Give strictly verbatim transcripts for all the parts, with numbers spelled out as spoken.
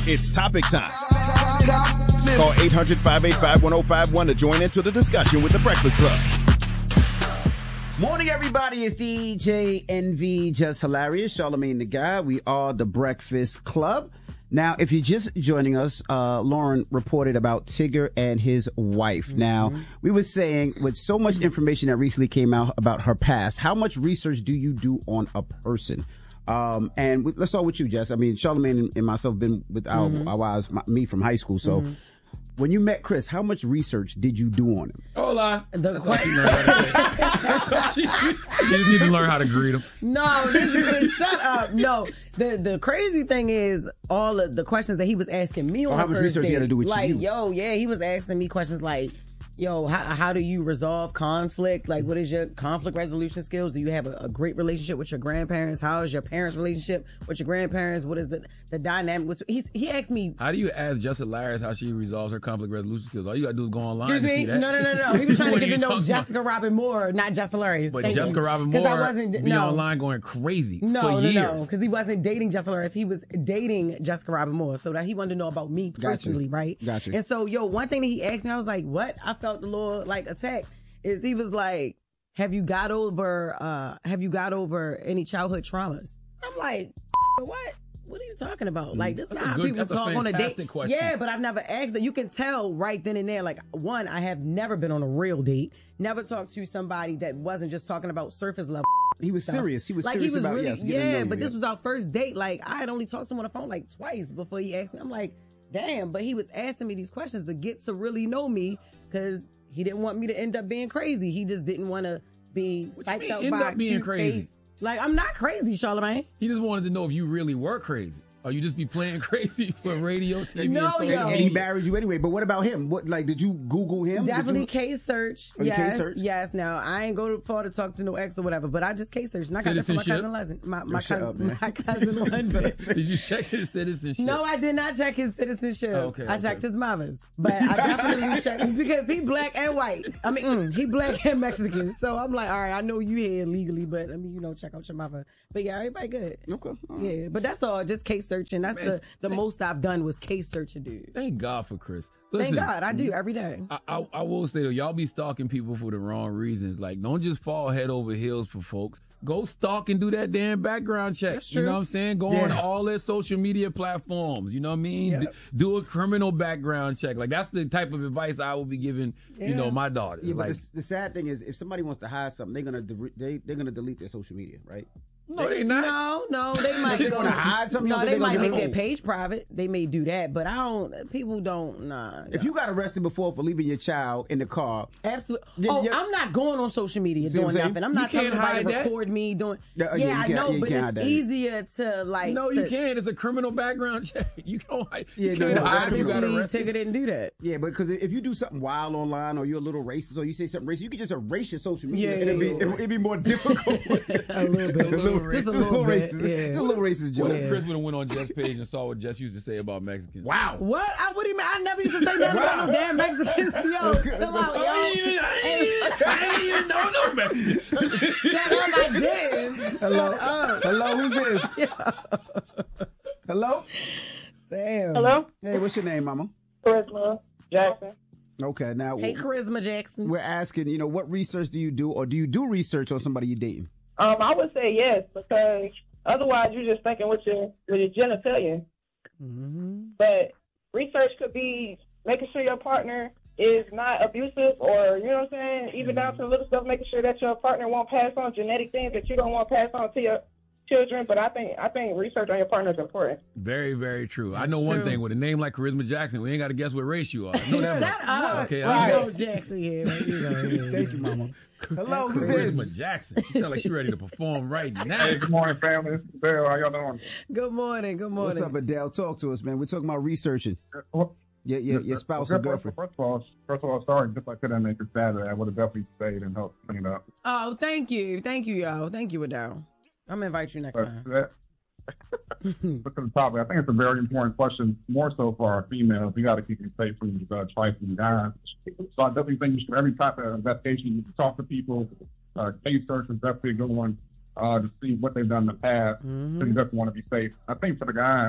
It's topic time. Call eight hundred, five eight five, one oh five one to join into the discussion with The Breakfast Club. Morning, everybody. It's D J N V, Just Hilarious, Charlamagne the Guy. We are The Breakfast Club. Now, if you're just joining us, uh, Lauren reported about Tigger and his wife. Mm-hmm. Now, we were saying with so much information that recently came out about her past, how much research do you do on a person? Um, and we, let's start with you, Jess. I mean, Charlamagne and, and myself been with our, mm-hmm. our wives, my, me from high school. So mm-hmm. when you met Chris, how much research did you do on him? Hola. The That's all she learned how to say. You just need to learn how to greet him. No, this is shut up. No, the the crazy thing is all of the questions that he was asking me on oh, the how much first research date. he had to do with like, you? yo, yeah, he was asking me questions like, yo, how, how do you resolve conflict? Like, what is your conflict resolution skills? Do you have a, a great relationship with your grandparents? How is your parents' relationship with your grandparents? What is the, the dynamic? With, he's, he asked me. How do you ask Jessica Lyons how she resolves her conflict resolution skills? All you got to do is go online and me? see that. No, no, no, no. He was trying to get to know Jessica about? Robin Moore, not Jessica Lyons. But Thank Jessica you. Robin Moore I wasn't, be no. online going crazy no, for no, years. No, because he wasn't dating Jessica Lyons. He was dating Jessica Robin Moore. So that he wanted to know about me personally, gotcha. right? Gotcha. And so, yo, one thing that he asked me, I was like, what? I felt the Lord, like, attack is he was like, have you got over uh have you got over any childhood traumas? I'm like, what what are you talking about? Like, this is not how good, people talk on a date. Question. Yeah, but I've never asked that. You can tell right then and there. Like, one, I have never been on a real date, never talked to somebody that wasn't just talking about surface level. He was stuff. serious. He was like, serious he was about really, yes, yeah, but you, this yeah. was our first date. Like, I had only talked to him on the phone like twice before he asked me. I'm like, damn, but he was asking me these questions to get to really know me because he didn't want me to end up being crazy. He just didn't want to be what psyched out end by up a being cute crazy? face. Like, I'm not crazy, Charlamagne. He just wanted to know if you really were crazy. Or you just be playing crazy for radio, T V, no, and social yo. And he married you anyway. But what about him? What like did you Google him? Definitely you... case search. Oh, yes, case search? yes. Now I ain't go too far to talk to no ex or whatever, but I just case searched. And I got that from my cousin Lesson. My, my shut cousin, up, my cousin London. Did you check his citizenship? No, I did not check his citizenship. Oh, okay, I okay. checked his mother's, but I definitely checked because he black and white. I mean, mm, he black and Mexican. So I'm like, all right, I know you here legally, but I mean, you know, check out your mother. But yeah, everybody good. Okay. Right. Yeah, but that's all. Just case searching. That's Man, the the thank, most I've done was case searching, dude. Thank God for Chris. Listen, Thank God, I do every day. I, I, I will say though, y'all be stalking people for the wrong reasons. Like, don't just fall head over heels for folks. Go stalk and do that damn background check. That's true. You know what I'm saying? Go Yeah. on all their social media platforms. You know what I mean? Yep. D- do a criminal background check. Like, that's the type of advice I will be giving, Yeah. you know, my daughters. Yeah, but like, the, the sad thing is, if somebody wants to hide something, they're gonna de- they they're gonna delete their social media, right? no, they not. No, no, they might They go. wanna hide something, you No, don't they think they might gonna make do their it? page private. They may do that, but I don't. People don't. Nah. If you got arrested before for leaving your child in the car, Absolutely. Yeah, Oh, yeah. I'm not going on social media See what I'm doing saying? nothing. I'm You not telling can't nobody to hide that. record me doing. Yeah, Yeah, yeah, you I can't- know, yeah, you but can't it's hide that. easier to like. No, to, you can't. It's a criminal background check. You can't hide. Yeah, you no, can't no, hide if you got Obviously, arrested. Tigger didn't do that. yeah, but because if you do something wild online or you're a little racist or you say something racist, you can just erase your social media Yeah, and it'd be yeah, yeah. it'd, it'd be more difficult. A little bit, a little, just a racist, little bit. racist, Yeah. just a little racist joke. What if Chris would have went on Jeff's page and saw what Jess used to say about Mexicans? Wow. What? I, what do you mean? I never used to say nothing about no damn Mexicans. Yo, chill out, yo. I ain't even, I ain't even, I ain't even know no Mexicans. Shut up, I did. Shut Hello, up. hello, who's this? Hello. Damn. Hello? Hey, what's your name, Mama? Charisma Jackson. Okay, now Hey, Charisma Jackson. we're asking, you know, what research do you do, or do you do research on somebody you're dating? Um, I would say yes, because otherwise you're just thinking with your with your genitalia. Mm-hmm. But research could be making sure your partner is not abusive, or, you know what I'm saying, even down to the little stuff, making sure that your partner won't pass on genetic things that you don't want to pass on to your children. But I think I think research on your partner is important. Very, very true. I That's know one true. thing. With a name like Charisma Jackson, we ain't got to guess what race you are. I know that Shut up. Okay, you I Right. know Jackson here. You know, yeah. Thank you, Mama. Hello, who's Charisma this? Jackson. She sound like she's ready to perform right now. Hey, good morning, family. This is Bill. How y'all doing? Good morning. Good morning. What's up, Adele? Talk to us, man. We're talking about researching. Well, Yeah, yeah, your spouse or first, girlfriend. First of all, first of all, sorry, just I couldn't make it Saturday. I would have definitely stayed and helped clean up. Oh, thank you. Thank you, y'all. Thank you, Adele. I'm going to invite you next But time. that, look at the topic. I think it's a very important question, more so for our females. We got to keep them safe from these uh, trifling guys. So I definitely think you should, every type of investigation, you can talk to people. Uh, case search is definitely a good one uh, to see what they've done in the past. Mm-hmm. So you definitely want to be safe. I think for the guys,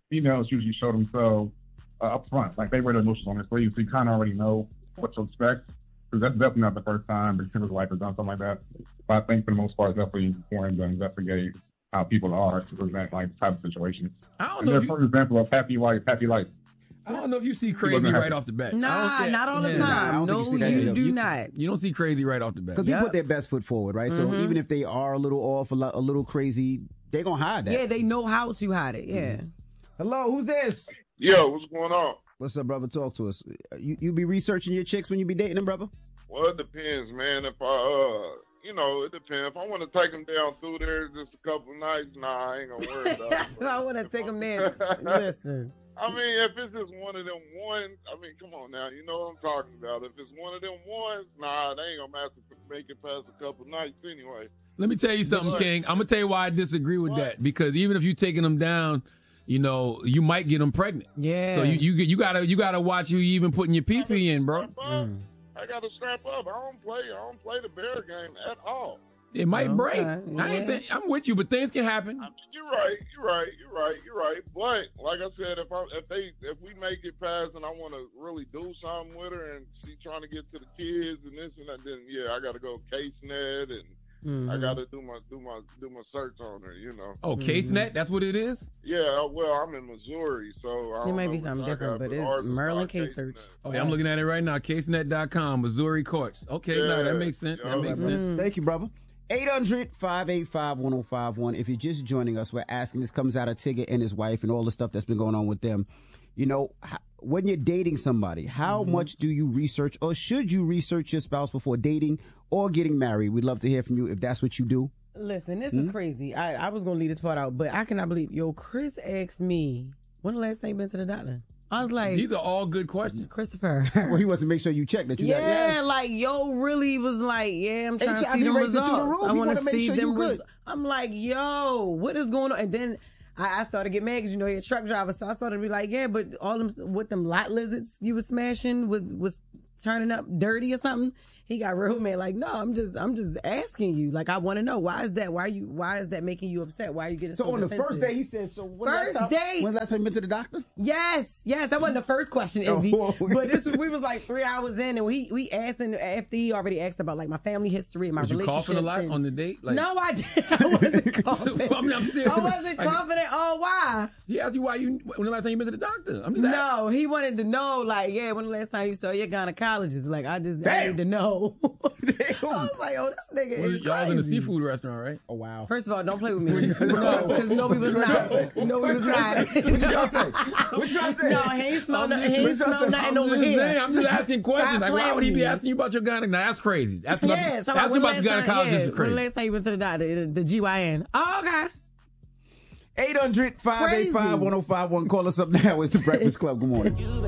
females usually show themselves uh, up front, like they wear their emotions on their sleeves, so you kind of already know what to expect. Because that's definitely not the first time the typical wife has done something like that. But I think for the most part, it's definitely important to investigate how people are to prevent like type of situations. I don't And know. there's, If for you, example, of happy wife, happy life. I don't know if you see crazy right off the bat. I Nah, don't think- not all the yeah. I time. don't think No, you see that you either. do You- not. You don't see crazy right off the bat. Because Yep. they put their best foot forward, right? So even if they are a little off, a, lo- a little crazy, they're going to hide that. Yeah, they know how to hide it. Yeah. Hello, who's this? Yo, what's going on? What's up, brother? Talk to us. You you be researching your chicks when you be dating them, brother? Well, it depends, man. If I, uh, you know, it depends. If I want to take them down through there just a couple nights, nah, I ain't gonna worry about it. I want to take them there. Listen. I mean, if it's just one of them ones, I mean, come on now, you know what I'm talking about. If it's one of them ones, nah, they ain't gonna have to make it past a couple nights anyway. Let me tell you something, What? King. I'm gonna tell you why I disagree with What? that. Because even if you're taking them down, you know, you might get them pregnant. Yeah. So you you you gotta you gotta watch who you even putting your pee pee in, bro. Strap up. I gotta strap up. I don't play. I don't play the bear game at all. It might Okay, break. yeah. I ain't saying I'm with you, but things can happen. I mean, you're right. You're right. You're right. You're right. But like I said, if I if they if we make it past and I want to really do something with her and she trying to get to the kids and this and that, then yeah, I got to go case net and Mm-hmm. I got to do my do my do my search on her. You know. Oh, CaseNet, that's what it is. Yeah. Well, I'm in Missouri, so I It don't might know be what something I different, got, but it's ours is Maryland not Case Search. CaseNet. Oh, yeah, I'm looking at it right now. CaseNet dot com, Missouri courts. Okay, no, that Yeah, makes sense. yeah. That makes Mm-hmm. sense. Thank you, brother. eight hundred, five eight five, one oh five one. If you're just joining us, we're asking, this comes out of Tigger and his wife and all the stuff that's been going on with them. You know, h- when you're dating somebody, how much do you research or should you research your spouse before dating or getting married? We'd love to hear from you if that's what you do. Listen, this Hmm? was crazy. I, I was going to leave this part out, but I cannot believe, yo, Chris asked me, when the last time you been to the doctor? I was like, These are all good questions. Christopher. Well, he wants to make sure you check that you got Yeah, like yo, really was like, yeah, I'm trying H to I see V them rates are through the results. roof. I He want to wanna make see sure them you good. results. I'm like, yo, what is going on? And then I, I started to get mad because you know you're a truck driver, so I started to be like, yeah, but all them with them lot lizards you was smashing was was turning up dirty or something. He got real mad, like, no, I'm just I'm just asking you, like, I want to know why is that? Why you why is that making you upset? Why are you getting so, So on the defensive? first day, he said, so when First last time, date. When's the last time you been to the doctor? Yes, yes, that wasn't the first question, Envy. Oh. But this was, we was like three hours in, and we we asked, and after he already asked about like my family history and my Was you relationships. coughing a lot and- on the date? Like, no, I didn't. I wasn't confident. I mean, I'm serious. I wasn't Like- confident. Oh, why? He asked you why you when the last time you been to the doctor. I'm just asking. No, he wanted to know, like, yeah, when the last time you saw your gynecologist? Like, I just I Damn. need to know. I Damn. was like, oh, this nigga Well, is y'all was in a crazy. seafood restaurant, right? Oh, wow. First of all, don't play with me. No, because no, we was not. No, we was not. What you trying to say? What you trying to say? No, he ain't smell I'm nothing. just- He ain't what y'all smell say? nothing I'm over just here. saying, I'm just asking questions. Stop Like, why would he be playing. asking you about your gynecologist? Now that's crazy. Asking about, Yeah, so asking when about the last time- gynecologist yeah, is when crazy. the last time you went to the doctor, the, the G Y N. Oh, okay. eight hundred, five eight five, one oh five one. Call us up now. It's the Breakfast Club. Good morning.